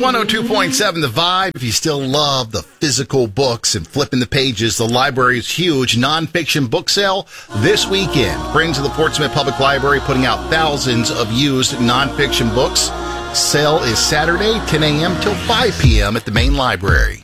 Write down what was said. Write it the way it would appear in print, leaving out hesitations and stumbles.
102.7 The Vibe. If you still love the physical books and flipping the pages, the library is huge. Nonfiction book sale this weekend. Friends of the Fort Smith Public Library putting out thousands of used nonfiction books. Sale is Saturday, 10 a.m. till 5 p.m. at the main library.